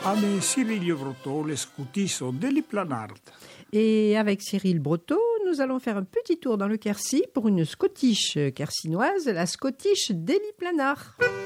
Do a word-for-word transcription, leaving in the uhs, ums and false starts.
Ame Cirilio Brotto, le scoutisso deli Planard. Et avec Cyril Brotto, nous allons faire un petit tour dans le Quercy pour une Scottish quercinoise, la Scottish Deli Planard.